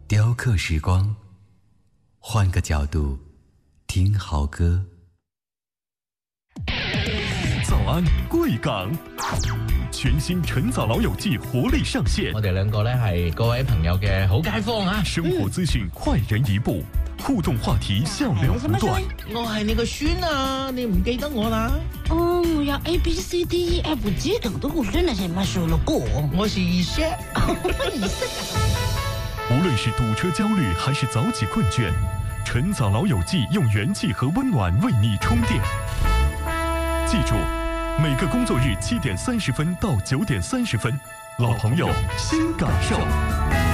雕刻时光，换个角度听好歌。 早安，贵港！全新晨早老友記活力上線。 我哋兩個呢係各位朋友嘅好街坊啊！ 生活資訊快人一步，互動話題笑料不斷。 我係你個孫啊，你唔記得我啦？ 哦，我有 ABCDEFG 等的，我真的是沒說了過。 我是二叔。 無論是堵車焦慮還是早起困倦，晨早老友記用元氣和溫暖為你充電。記住，每個工作日7點30分到9點30分，老朋友新感受。